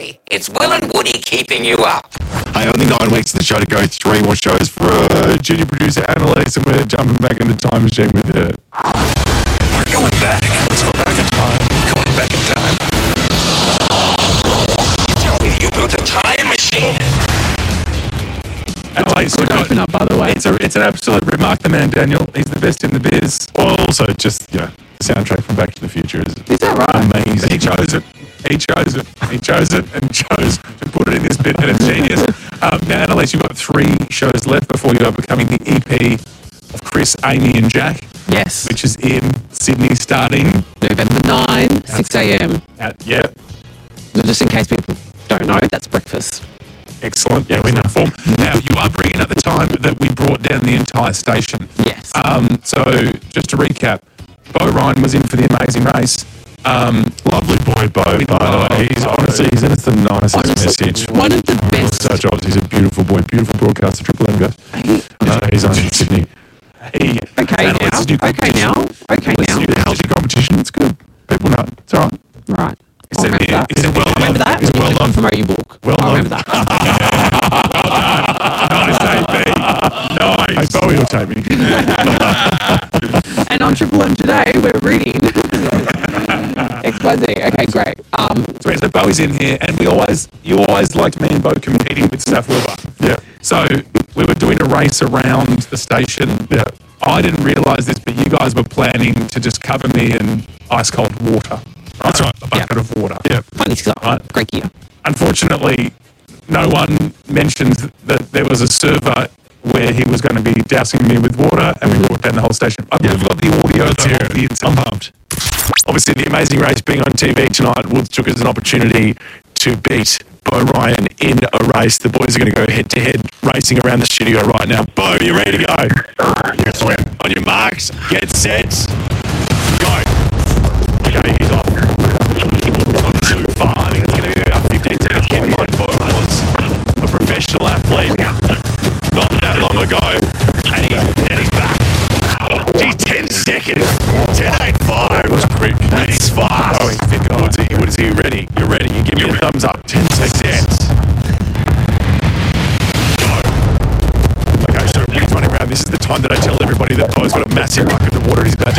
Hey, it's Will and Woody keeping you up. Hey, only 9 weeks of the show to go. 3 more shows for junior producer Annalise, and we're jumping back in the time machine with her. We're going back. Let's go back in time. Going back in time. Tell me you built a time machine. Annalise, Good open up, by the way. it's an absolute rip. Mark the man, Daniel. He's the best in the biz. Well, also just, the soundtrack from Back to the Future is that right? amazing. He chose it. He chose it and chose to put it in this bit, and it's genius. Now, Annalise, you've got 3 shows left before you are becoming the EP of Chris, Amy and Jack. Yes. Which is in Sydney starting November 9, 6 a.m. Just in case people don't know, that's breakfast. Excellent. Yeah, we know form. Now, you are bringing up the time that we brought down the entire station. Yes. So, just to recap, Bo Ryan was in for the Amazing Race. Lovely boy, Bo. By the way, he's the nicest message. One of the best. Such jobs. He's a beautiful boy, beautiful broadcaster. Triple M guy. He's on in Sydney. Okay now. How's your competition? It's good. People know. It's all right. Right. He said, remember that. He's well done. Promote your book. Well I done. remember that. Nice, AP. Nice. Hey, Bowie will take me. And on Triple M today, we're reading XYZ. Okay, great. So Bowie's in here, and you always liked me and Bo competing with Steph Wilbur. Yeah. So we were doing a race around the station. Yeah. I didn't realise this, but you guys were planning to just cover me in ice cold water. That's right. A bucket of water. Yeah. Funny stuff. Right. Great gear. Unfortunately, no one mentions that there was a server where he was going to be dousing me with water, and we brought down the whole station. I believe we've got the audio. I'm pumped. Obviously, the Amazing Race being on TV tonight, Woods took as an opportunity to beat Bo Ryan in a race. The boys are going to go head-to-head racing around the studio right now. Bo, you ready to go? Yes, I am. On your marks, get set, go. Okay, he's off. Not too far. I think it's going to be about 15 seconds. Keep in mind, Bo was a professional athlete not that long ago. And he's back. Geez, 10 seconds. 10.85. Was quick. And he's fast. Oh, he's fit. What is he? Ready? You're ready. You give me a thumbs up. 10 seconds. Go. Okay, so he's running around. This is the time that I tell everybody that Bo's got a massive bucket of water he's about to